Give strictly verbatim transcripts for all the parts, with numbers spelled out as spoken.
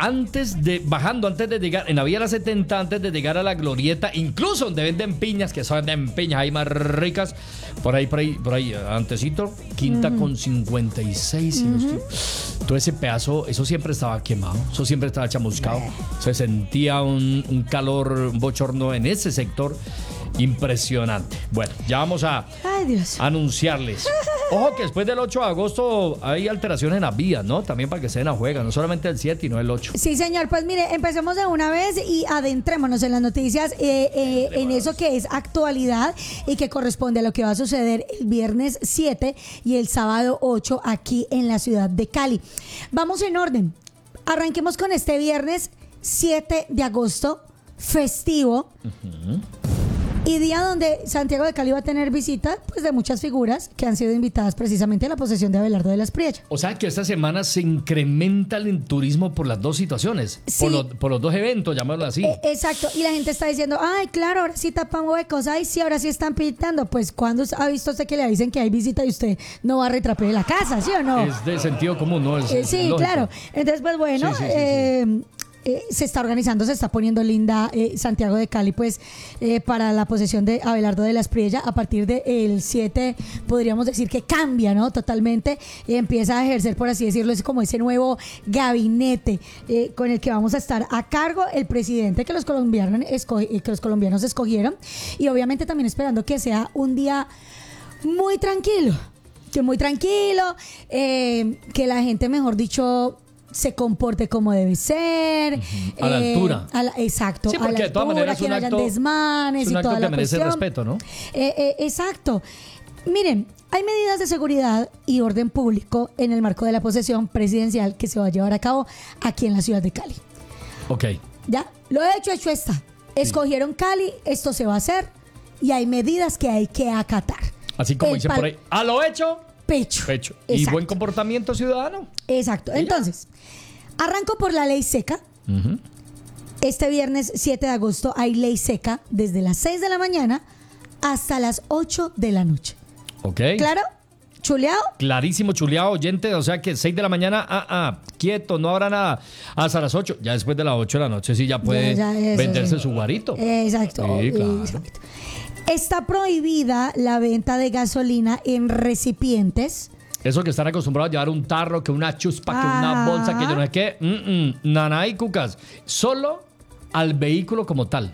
antes de, bajando, antes de llegar, en la vía de la setenta, antes de llegar a la glorieta, incluso donde venden piñas, que son de piñas ahí más ricas, por ahí, por ahí, por ahí, antecito, quinta uh-huh. con cincuenta y seis. Uh-huh. Estoy, todo ese pedazo, eso siempre estaba quemado, eso siempre estaba chamuscado. Uh-huh. Se sentía un, un calor, un bochorno en ese sector impresionante. Bueno, ya vamos a Ay, Dios. anunciarles. Ojo que después del ocho de agosto hay alteraciones en las vías, ¿no? También para que se den a juega, no solamente el siete y no el ocho. Sí, señor. Pues mire, empecemos de una vez y adentrémonos en las noticias, eh, eh, en eso que es actualidad y que corresponde a lo que va a suceder el viernes siete y el sábado ocho aquí en la ciudad de Cali. Vamos en orden. Arranquemos con este viernes siete de agosto, festivo. Uh-huh. Y día donde Santiago de Cali va a tener visita, pues, de muchas figuras que han sido invitadas precisamente a la posesión de Abelardo de la Espriella. O sea que esta semana se incrementa el turismo por las dos situaciones, sí. por, lo, por los dos eventos, llamémoslo así. Eh, exacto, y la gente está diciendo, ay, claro, ahora sí tapan huecos, ay, sí, ahora sí están pintando. Pues, ¿cuándo ha visto usted que le dicen que hay visita y usted no va a retrapear la casa, sí o no? Es de sentido común, ¿no? Es, eh, es sí, lógico. Claro. Entonces, pues bueno, sí, sí, sí, eh, sí. Eh, se está organizando, se está poniendo linda eh, Santiago de Cali, pues eh, para la posesión de Abelardo de la Espriella. A partir del siete podríamos decir que cambia, ¿no? Totalmente, eh, empieza a ejercer, por así decirlo, es como ese nuevo gabinete eh, con el que vamos a estar a cargo el presidente que los colombianos, esco- que los colombianos escogieron, y obviamente también esperando que sea un día muy tranquilo, que muy tranquilo, eh, que la gente, mejor dicho, se comporte como debe ser. Uh-huh. A la eh, altura. A la, exacto. Sí, porque a la de todas altura, maneras que es no un hayan acto, desmanes es un y acto toda que la merece cuestión. respeto, ¿no? Eh, eh, exacto. Miren, hay medidas de seguridad y orden público en el marco de la posesión presidencial que se va a llevar a cabo aquí en la ciudad de Cali. Ok. Ya, lo hecho, hecho está. Escogieron Cali, esto se va a hacer y hay medidas que hay que acatar. Así como El dicen pal- por ahí, a lo hecho, Pecho. pecho. Y Exacto. buen comportamiento ciudadano. Exacto. Entonces, arranco por la ley seca. Uh-huh. Este viernes siete de agosto hay ley seca desde las seis de la mañana hasta las ocho de la noche. Ok. ¿Claro? ¿Chuleado? Clarísimo, chuleado, oyente. O sea que seis de la mañana, ah, ah, quieto, no habrá nada. Hasta las ocho. Ya después de las ocho de la noche sí ya puede Ya, ya, eso, venderse sí. su guarito. Exacto. Sí, claro. Exacto. Está prohibida la venta de gasolina en recipientes. Eso que están acostumbrados a llevar un tarro, que una chuspa, que una Ajá. bolsa, que yo no sé qué. Mm-mm, nana y cucas. Solo al vehículo como tal.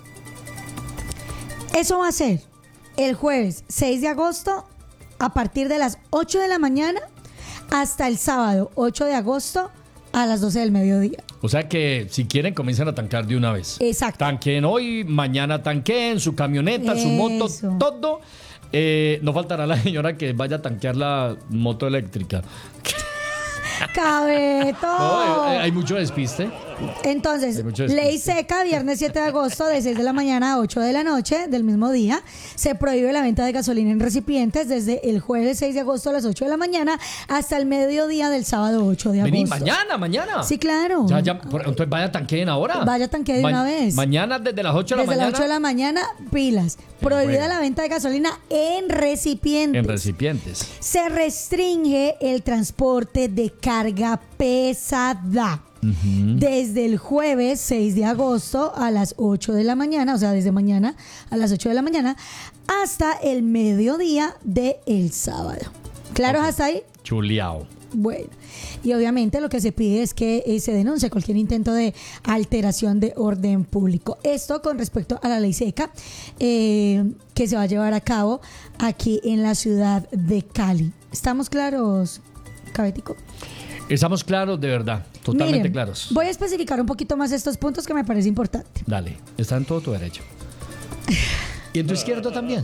Eso va a ser el jueves seis de agosto a partir de las ocho de la mañana hasta el sábado ocho de agosto a las doce del mediodía. O sea que si quieren comiencen a tancar de una vez. Exacto. Tanquen hoy, mañana tanquen, su camioneta, su moto, Eso. todo. Eh, no faltará la señora que vaya a tanquear la moto eléctrica. ¡Cabeto! No, eh, hay mucho despiste. Entonces, Hay mucho despiste. ley seca, viernes siete de agosto, de seis de la mañana a ocho de la noche del mismo día. Se prohíbe la venta de gasolina en recipientes desde el jueves seis de agosto a las ocho de la mañana hasta el mediodía del sábado ocho de agosto. Vení, mañana, mañana. Sí, claro. Ya, ya, por- entonces vaya tanqueen ahora. Vaya tanque de una vez. Mañana desde las ocho de la Desde mañana. las ocho de la mañana, pilas. Prohibida bueno. la venta de gasolina en recipientes. En recipientes. Se restringe el transporte de carga pesada. Uh-huh. Desde el jueves seis de agosto a las ocho de la mañana, o sea, desde mañana a las ocho de la mañana, hasta el mediodía del sábado. ¿Claro, Okay. hasta ahí? Chuleao. Bueno, y obviamente lo que se pide es que eh, se denuncie cualquier intento de alteración de orden público. Esto con respecto a la ley seca eh, que se va a llevar a cabo aquí en la ciudad de Cali. ¿Estamos claros, Cabetico? Estamos claros, de verdad. Totalmente Miren, claros. Voy a especificar un poquito más estos puntos que me parece importante. Dale, está en todo tu derecho. Y en tu izquierdo también.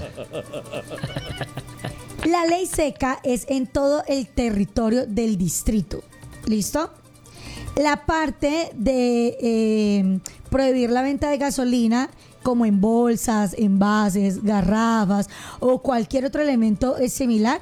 La ley seca es en todo el territorio del distrito. ¿Listo? La parte de eh, prohibir la venta de gasolina como en bolsas, envases, garrafas o cualquier otro elemento eh, similar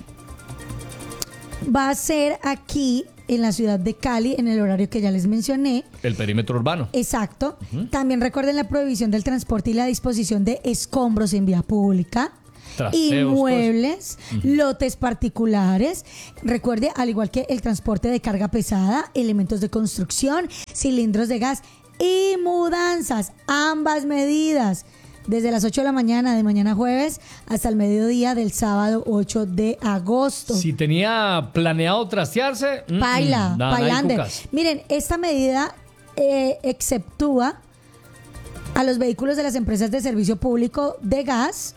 va a ser aquí en la ciudad de Cali en el horario que ya les mencioné. El perímetro urbano. Exacto. Uh-huh. También recuerden la prohibición del transporte y la disposición de escombros en vía pública. Trasteos, inmuebles, pues. Uh-huh. lotes particulares. Recuerde, al igual que el transporte de carga pesada, elementos de construcción, cilindros de gas y mudanzas, ambas medidas. Desde las ocho de la mañana de mañana jueves hasta el mediodía del sábado ocho de agosto. Si tenía planeado trastearse, paila, mm, pailande. Miren, esta medida eh, exceptúa a los vehículos de las empresas de servicio público de gas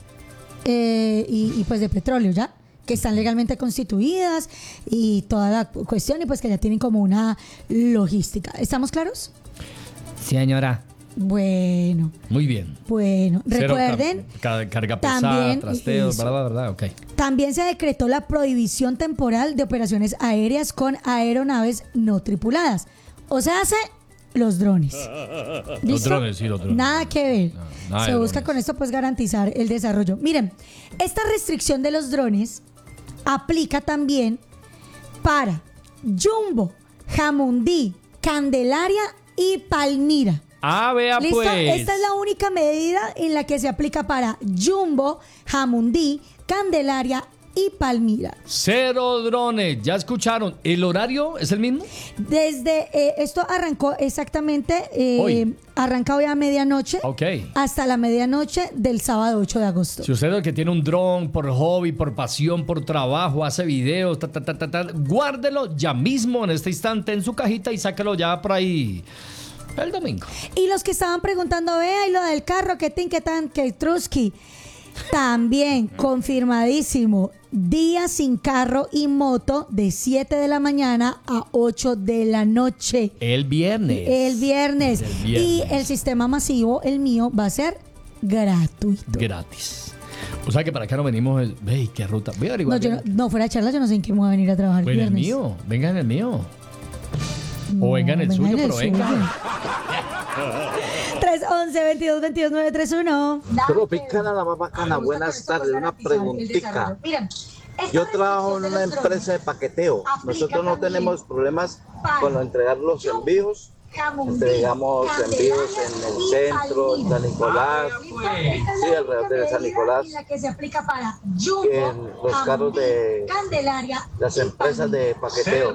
eh, y, y pues de petróleo, ¿ya? Que están legalmente constituidas y toda la cuestión y pues que ya tienen como una logística. ¿Estamos claros? Señora. Bueno. Muy bien. Bueno, Cero recuerden. Car carga pesada, también, trasteos, verdad, verdad, ok. También se decretó la prohibición temporal de operaciones aéreas con aeronaves no tripuladas. O sea, hace los drones. ¿Listo? Los drones, sí, los drones. Nada que ver. No, nada se de busca drones. con esto pues garantizar el desarrollo. Miren, esta restricción de los drones aplica también para Jumbo, Jamundí, Candelaria y Palmira. Ah, vea ¿Listo? pues. Esta es la única medida en la que se aplica para Jumbo, Jamundí, Candelaria y Palmira. Cero drones, ya escucharon. ¿El horario es el mismo? Desde, eh, esto arrancó exactamente, eh, Hoy. arranca hoy a medianoche Ok. hasta la medianoche del sábado ocho de agosto. Si usted es el que tiene un dron por hobby, por pasión, por trabajo, hace videos, ta, ta, ta, ta, ta, guárdelo ya mismo en este instante en su cajita y sáquelo ya por ahí el domingo. Y los que estaban preguntando, vea, y lo del carro, que tin, que tan, que truski. También confirmadísimo, día sin carro y moto de siete de la mañana a ocho de la noche. El viernes. El viernes. El viernes. Y el sistema masivo, el mío, va a ser gratuito. Gratis. O sea que para acá no venimos. El... Ve, ¿qué ruta? Voy a No, averiguar. yo no, no, fuera de charla, yo no sé en qué me voy a venir a trabajar el Pues en el viernes. mío. Venga en el mío. No, o venga en el venga suyo, en el pero venga. suyo. tres once, veintidós, veintidós, nueve treinta y uno. Tropicana, la más bacana, buenas tardes, una preguntita. Yo trabajo en una empresa de paqueteo. Nosotros no tenemos problemas con entregar los envíos. Entregamos envíos en el centro, en San Nicolás, sí, alrededor de San Nicolás, en los carros de las empresas de paqueteo.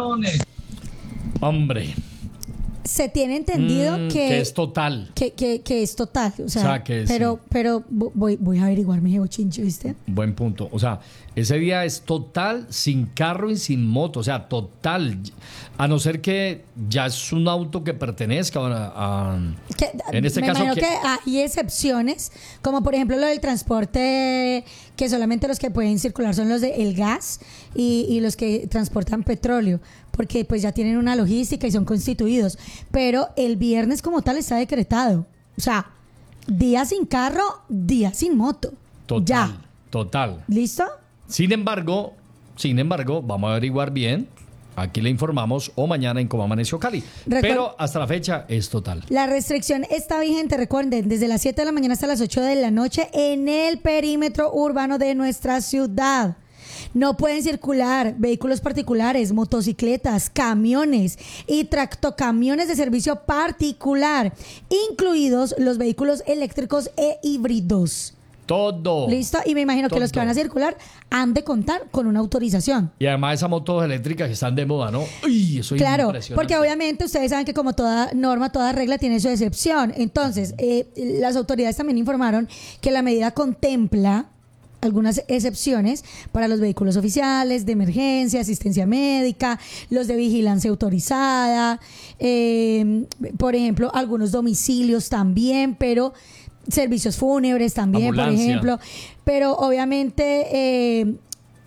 Hombre. Se tiene entendido Mm, que, que es total. Que, que, que es total. O sea, O sea, que pero, sí. pero voy, voy a averiguar mi chincho, ¿viste? Buen punto. O sea, ese día es total sin carro y sin moto. O sea, total. A no ser que ya es un auto que pertenezca a... a- Que, en este me caso... imagino que- que hay excepciones, como por ejemplo lo del transporte, que solamente los que pueden circular son los del gas y, y los que transportan petróleo, porque pues ya tienen una logística y son constituidos. Pero el viernes como tal está decretado. O sea, día sin carro, día sin moto. Total. Ya. Total. ¿Listo? Sin embargo, sin embargo, vamos a averiguar bien. Aquí le informamos o mañana en Cómo Amaneció Cali. Recuer- Pero hasta la fecha es total. La restricción está vigente, recuerden, desde las siete de la mañana hasta las ocho de la noche en el perímetro urbano de nuestra ciudad. No pueden circular vehículos particulares, motocicletas, camiones y tractocamiones de servicio particular, incluidos los vehículos eléctricos e híbridos. Todo. ¿Listo? Y me imagino que los que Todo. van a circular han de contar con una autorización. Y además esas motos eléctricas que están de moda, ¿no? Uy, eso es Claro, impresionante. porque obviamente ustedes saben que como toda norma, toda regla tiene su excepción. Entonces, eh, las autoridades también informaron que la medida contempla algunas excepciones para los vehículos oficiales, de emergencia, asistencia médica, los de vigilancia autorizada, eh, por ejemplo, algunos domicilios también, pero servicios fúnebres también, Ambulancia. por ejemplo. Pero obviamente eh,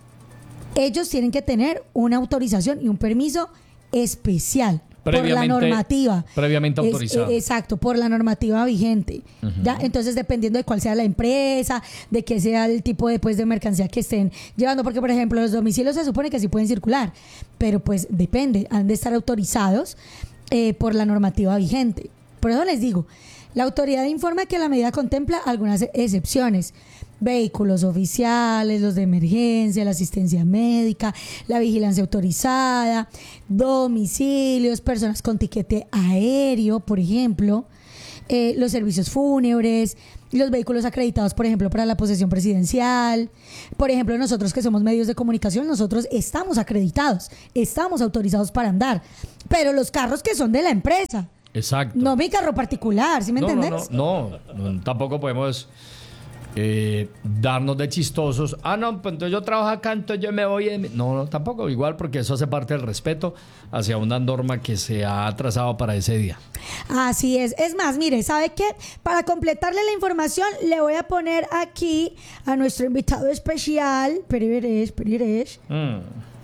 ellos tienen que tener una autorización y un permiso especial por la Previamente- normativa. previamente Es- autorizado. eh, exacto, por la normativa vigente. ¿Ya? Entonces, dependiendo de cuál sea la empresa, de qué sea el tipo de, pues, de mercancía que estén llevando, porque, por ejemplo, los domicilios se supone que sí pueden circular, pero pues depende, han de estar autorizados eh, por la normativa vigente. Por eso les digo, la autoridad informa que la medida contempla algunas excepciones. Vehículos oficiales, los de emergencia, la asistencia médica, la vigilancia autorizada, domicilios, personas con tiquete aéreo, por ejemplo, eh, los servicios fúnebres, los vehículos acreditados, por ejemplo, para la posesión presidencial. Por ejemplo, nosotros que somos medios de comunicación, nosotros estamos acreditados, estamos autorizados para andar, pero los carros que son de la empresa. Exacto. No mi carro particular, ¿sí me no, entendés? No, no, no, tampoco podemos eh, darnos de chistosos. Ah, no, pues entonces yo trabajo acá, entonces yo me voy. De... No, no, tampoco, igual, porque eso hace parte del respeto hacia una norma que se ha trazado para ese día. Así es. Es más, mire, ¿sabe qué? Para completarle la información, le voy a poner aquí a nuestro invitado especial, Periveres, Periveres. Mm.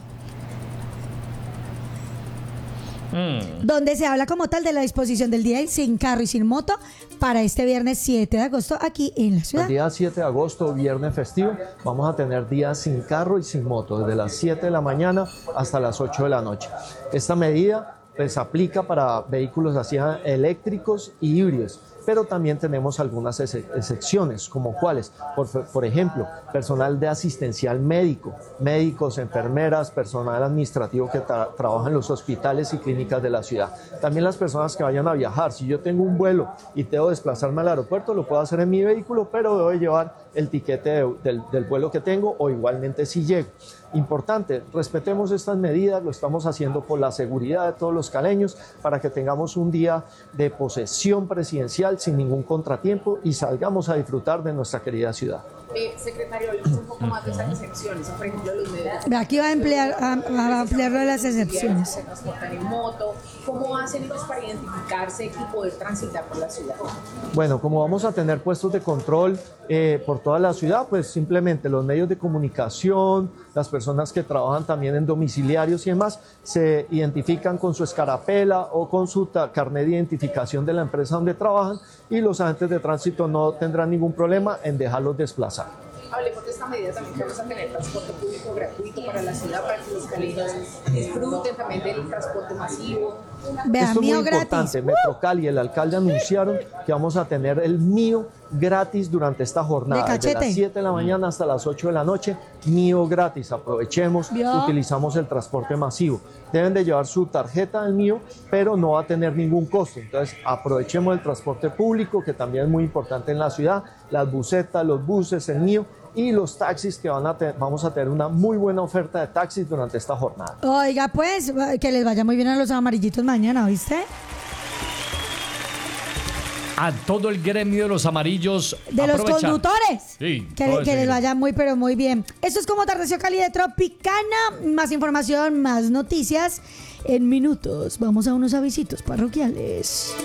Mm. Donde se habla como tal de la disposición del día sin carro y sin moto para este viernes siete de agosto aquí en la ciudad. El día siete de agosto, viernes festivo, vamos a tener días sin carro y sin moto, desde las siete de la mañana hasta las ocho de la noche. Esta medida pues aplica para vehículos así eléctricos y híbridos, pero también tenemos algunas ex excepciones, como cuáles, por, por ejemplo, personal de asistencial médico, médicos, enfermeras, personal administrativo que tra trabaja en los hospitales y clínicas de la ciudad. También las personas que vayan a viajar. Si yo tengo un vuelo y debo desplazarme al aeropuerto, lo puedo hacer en mi vehículo, pero debo llevar el tiquete de, del, del vuelo que tengo, o igualmente si llego. Importante, respetemos estas medidas, lo estamos haciendo por la seguridad de todos los caleños, para que tengamos un día de posesión presidencial sin ningún contratiempo y salgamos a disfrutar de nuestra querida ciudad. Eh, secretario, hablemos un poco más de esas excepciones, por ejemplo, los medios. Aquí va a emplear a, a ampliar las excepciones. Se transportan en moto. ¿Cómo hacen ellos para identificarse y poder transitar por la ciudad? Bueno, como vamos a tener puestos de control eh, por toda la ciudad, pues simplemente los medios de comunicación, las personas que trabajan también en domiciliarios y demás, se identifican con su escarapela o con su carnet de identificación de la empresa donde trabajan, y los agentes de tránsito no tendrán ningún problema en dejarlos desplazar. Hablemos de esta medida también, que vamos a tener transporte público gratuito para la ciudad, para que los caleños disfruten también del transporte masivo. Vea, Esto es muy mío importante. gratis. Metrocal y el alcalde anunciaron que vamos a tener el mío gratis durante esta jornada, de desde las siete de la mañana hasta las ocho de la noche, mío gratis. Aprovechemos, ¿Vio? utilizamos el transporte masivo. Deben de llevar su tarjeta del mío, pero no va a tener ningún costo. Entonces, aprovechemos el transporte público, que también es muy importante en la ciudad, las busetas, los buses, el mío, y los taxis, que van a vamos a tener una muy buena oferta de taxis durante esta jornada. Oiga, pues, que les vaya muy bien a los amarillitos mañana, ¿viste? A todo el gremio de los amarillos. De los aprovechar. conductores. Sí, que, todo que ese les gremio. vaya muy, pero muy bien. Esto es como Atardeció Cali de Tropicana. Más información, más noticias en minutos. Vamos a unos avisitos parroquiales.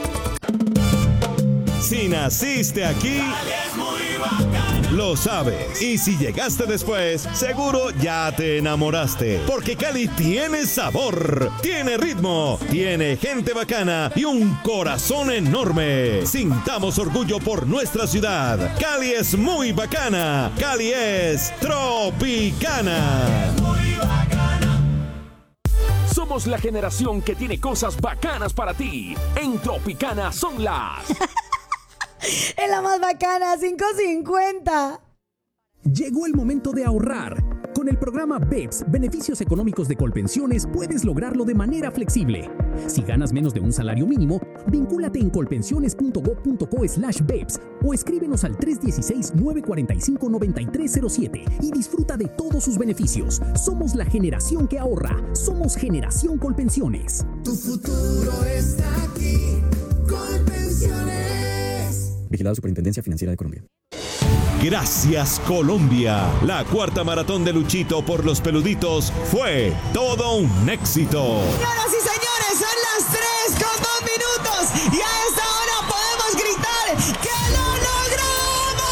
Si naciste aquí, lo sabes. Y si llegaste después, seguro ya te enamoraste. Porque Cali tiene sabor, tiene ritmo, tiene gente bacana y un corazón enorme. Sintamos orgullo por nuestra ciudad. Cali es muy bacana. Cali es Tropicana. Somos la generación que tiene cosas bacanas para ti. En Tropicana son las... Es la más bacana, cinco cincuenta. Llegó el momento de ahorrar. Con el programa B E P S, Beneficios Económicos de Colpensiones, puedes lograrlo de manera flexible. Si ganas menos de un salario mínimo, vincúlate en colpensiones.gov.co slash B E P S o escríbenos al tres uno seis, nueve cuatro cinco, nueve tres cero siete y disfruta de todos sus beneficios. Somos la generación que ahorra. Somos Generación Colpensiones. Tu futuro está aquí. Colpensiones. Vigilado Superintendencia Financiera de Colombia. Gracias, Colombia. La cuarta maratón de Luchito por los peluditos fue todo un éxito. Señoras y señores, son las tres con dos minutos y a esta hora podemos gritar que lo logramos.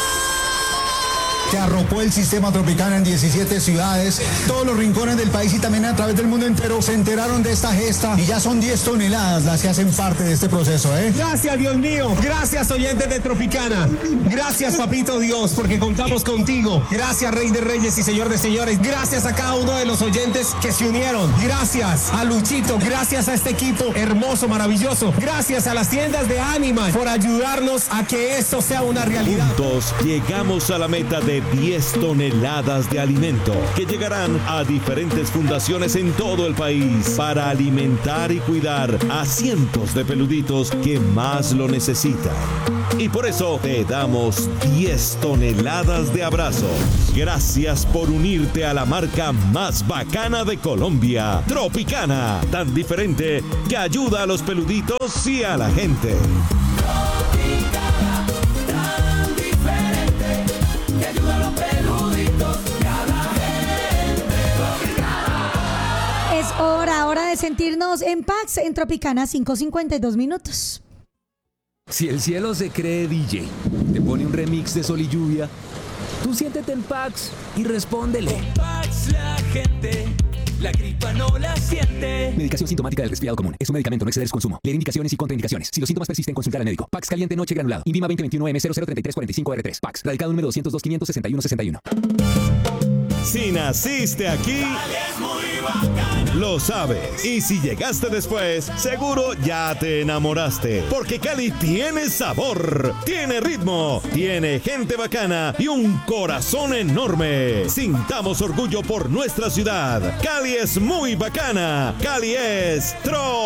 Se arropó el sistema Tropicana en diecisiete ciudades, todos los rincones del país y también a través del mundo entero se enteraron de esta gesta y ya son diez toneladas las que hacen parte de este proceso, ¿eh? Gracias, Dios mío. Gracias, oyentes de Tropicana. Gracias, papito Dios, porque contamos contigo. Gracias, Rey de Reyes y Señor de Señores. Gracias a cada uno de los oyentes que se unieron. Gracias a Luchito. Gracias a este equipo hermoso, maravilloso. Gracias a las tiendas de Animal por ayudarnos a que esto sea una realidad. Juntos llegamos a la meta de diez diez toneladas de alimento que llegarán a diferentes fundaciones en todo el país para alimentar y cuidar a cientos de peluditos que más lo necesitan. Y por eso te damos diez toneladas de abrazos. Gracias por unirte a la marca más bacana de Colombia, Tropicana, tan diferente que ayuda a los peluditos y a la gente. Tropicana, tan diferente que ayuda a los peluditos y a la gente. Tropicana. Es hora, hora de sentirnos en Pax en Tropicana, cinco cincuenta y dos minutos. Si el cielo se cree D J, te pone un remix de Sol y Lluvia, tú siéntete en Pax y respóndele. Con Pax la gente, la gripa no la siente. Medicación sintomática del resfriado común. Es un medicamento, no exceder su consumo. Leer indicaciones y contraindicaciones. Si los síntomas persisten, consultar al médico. Pax caliente noche granulado. Invima veinte veintiuno M cero cero treinta y tres cuarenta y cinco R tres. Pax. Radicado número doscientos dos quinientos sesenta y uno sesenta y uno. Si naciste aquí, lo sabes. Y si llegaste después, seguro ya te enamoraste. Porque Cali tiene sabor, tiene ritmo, tiene gente bacana y un corazón enorme. Sintamos orgullo por nuestra ciudad. Cali es muy bacana. Cali es Tro.